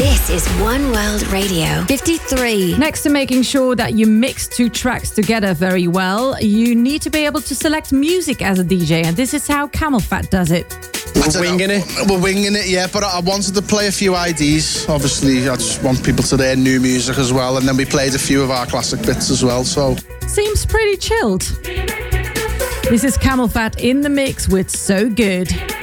This is One World Radio 53. Next to making sure that you mix two tracks together very well, you need to be able to select music as a DJ, and this is how Camel Fat does it. We're winging it, yeah, but I wanted to play a few IDs. Obviously, I just want people to hear new music as well, and then we played a few of our classic bits as well, so... Seems pretty chilled. This is Camel Fat in the mix with So Good.